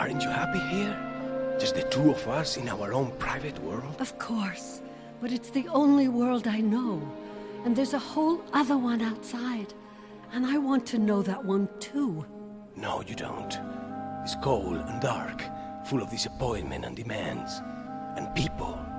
Aren't you happy here? Just the two of us in our own private world? Of course. But it's the only world I know. And there's a whole other one outside. And I want to know that one too. No, you don't. It's cold and dark, full of disappointment and demands. And people.